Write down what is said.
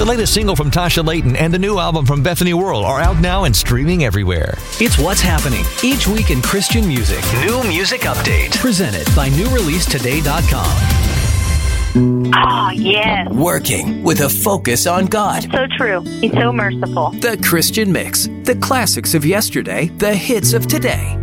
The latest single from Tasha Layton and the new album from Bethany Worrell are out now and streaming everywhere. It's what's happening each week in Christian music. New Music Update. Presented by newreleasetoday.com. Oh, yes. Working with a focus on God. So true. He's so merciful. The Christian Mix. The classics of yesterday, the hits of today.